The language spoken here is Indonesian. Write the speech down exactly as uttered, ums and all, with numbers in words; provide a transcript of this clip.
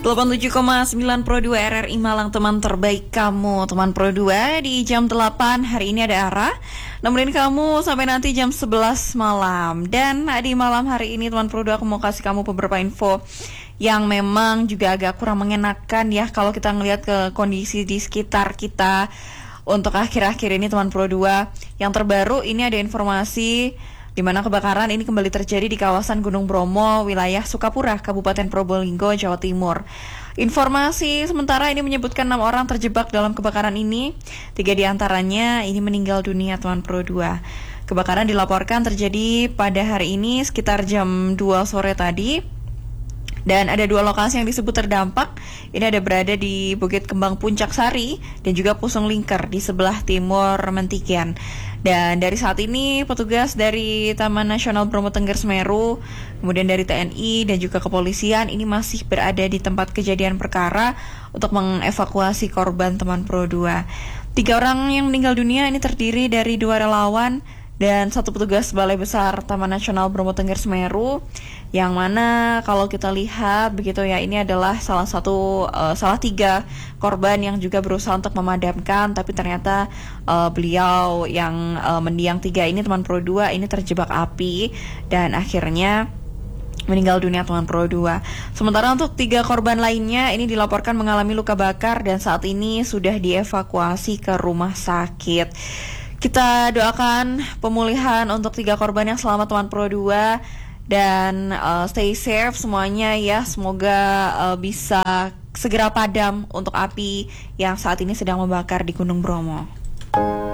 delapan puluh tujuh koma sembilan Pro dua R R I Malang, teman terbaik kamu. Teman Pro dua di jam delapan hari ini ada Ara nemenin kamu sampai nanti jam sebelas malam. Dan di malam hari ini teman Pro dua aku mau kasih kamu beberapa info yang memang juga agak kurang mengenakan ya kalau kita ngelihat ke kondisi di sekitar kita untuk akhir-akhir ini teman Pro dua. Yang terbaru ini ada informasi di mana kebakaran ini kembali terjadi di kawasan Gunung Bromo, wilayah Sukapura, Kabupaten Probolinggo, Jawa Timur. Informasi sementara ini menyebutkan enam orang terjebak dalam kebakaran ini. Tiga diantaranya ini meninggal dunia, teman Pro dua. Kebakaran dilaporkan terjadi pada hari ini sekitar jam dua sore tadi. Dan ada dua lokasi yang disebut terdampak. Ini ada berada di Bukit Kembang Puncak Sari dan juga Pusung Lingker di sebelah timur Mentikian. Dan dari saat ini petugas dari Taman Nasional Bromo Tengger Semeru, kemudian dari T N I dan juga kepolisian ini masih berada di tempat kejadian perkara untuk mengevakuasi korban, teman Pro dua. Tiga orang yang meninggal dunia ini terdiri dari dua relawan dan satu petugas Balai Besar Taman Nasional Bromo Tengger Semeru, yang mana kalau kita lihat begitu ya, ini adalah salah satu uh, salah tiga korban yang juga berusaha untuk memadamkan, tapi ternyata uh, beliau yang uh, mendiang tiga ini, teman Pro dua, ini terjebak api dan akhirnya meninggal dunia, teman Pro dua. Sementara untuk tiga korban lainnya ini dilaporkan mengalami luka bakar dan saat ini sudah dievakuasi ke rumah sakit. Kita doakan pemulihan untuk tiga korban yang selamat, teman Pro dua, dan uh, stay safe semuanya ya. Semoga uh, bisa segera padam untuk api yang saat ini sedang membakar di Gunung Bromo.